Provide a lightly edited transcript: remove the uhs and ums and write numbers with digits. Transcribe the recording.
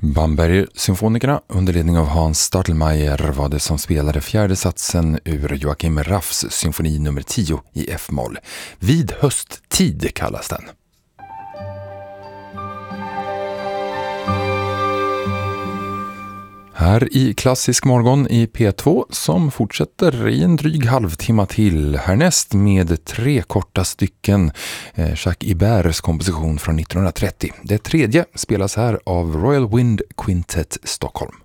Bamberger-symfonikerna under ledning av Hans Stadelmeier var det som spelade fjärde satsen ur Joachim Raffs symfoni nummer 10 i F-moll. Vid hösttid kallas den. Här i Klassisk morgon i P2 som fortsätter i en dryg halvtimme till. Härnäst med 3 korta stycken. Jacques Iberts komposition från 1930. Det tredje spelas här av Royal Wind Quintet Stockholm.